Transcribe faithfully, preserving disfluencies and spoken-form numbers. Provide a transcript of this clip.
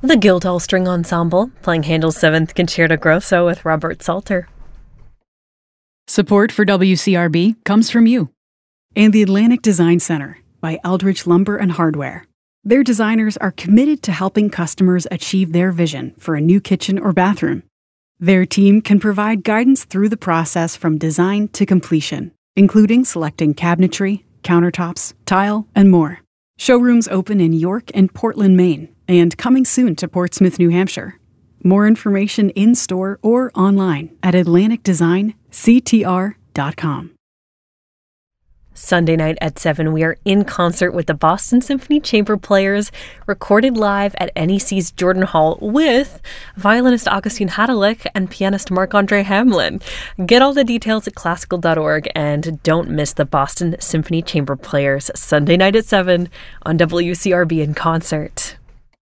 The Guildhall String Ensemble, playing Handel's seventh Concerto Grosso with Robert Salter. Support for W C R B comes from you. And the Atlantic Design Center by Eldridge Lumber and Hardware. Their designers are committed to helping customers achieve their vision for a new kitchen or bathroom. Their team can provide guidance through the process from design to completion, including selecting cabinetry, countertops, tile, and more. Showrooms open in York and Portland, Maine, and coming soon to Portsmouth, New Hampshire. More information in-store or online at atlantic design c t r dot com. Sunday night at seven, we are in concert with the Boston Symphony Chamber Players, recorded live at N E C's Jordan Hall with violinist Augustine Hadalick and pianist Marc-Andre Hamelin. Get all the details at classical dot org, and don't miss the Boston Symphony Chamber Players Sunday night at seven on W C R B in concert.